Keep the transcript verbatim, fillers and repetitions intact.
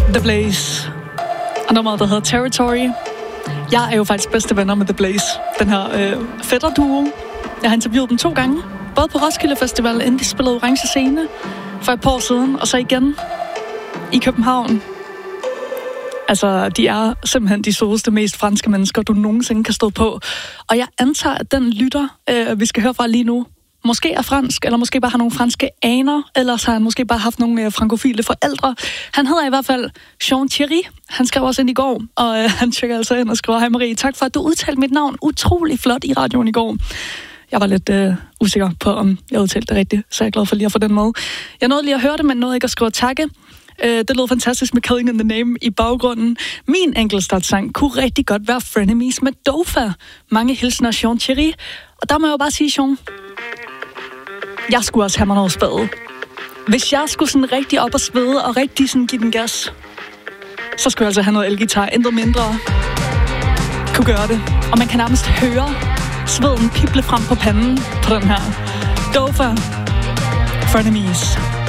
The Blaze. Og nummeret, der hedder Territory. Jeg er jo faktisk bedste venner med The Blaze. Den her øh, fætter-duo. Jeg har interviewet dem to gange. Både på Roskilde Festival, inden de spillede Orange Scene for et par år siden. Og så igen i København. Altså, de er simpelthen de sødeste, mest franske mennesker, du nogensinde kan stå på. Og jeg antager, at den lytter, øh, vi skal høre fra lige nu, måske er fransk, eller måske bare har nogle franske aner, eller så har han måske bare haft nogle øh, frankofile forældre. Han hedder i hvert fald Jean Thierry. Han skrev også ind i går, og øh, han tjekker altså ind og skriver: Hej Marie, tak for, at du udtalte mit navn utrolig flot i radioen i går. Jeg var lidt øh, usikker på, om jeg udtalte det rigtigt, så jeg er glad for lige at få den med. Jeg nåede lige at høre det, men nåede ikke at skrive takke. Det lød fantastisk med Killing in the Name i baggrunden. Min enkeltstartsang kunne rigtig godt være Frenemies med Dofa. Mange hilsner, Jean Thierry. Og der må jeg jo bare sige, Jean, jeg skulle også have mig noget spade. Hvis jeg skulle sådan rigtig op og svede og rigtig sådan give den gas, så skulle jeg altså have noget elgitar, intet mindre. Kunne gøre det. Og man kan nærmest høre sveden pible frem på panden på den her. Dofa, Frenemies.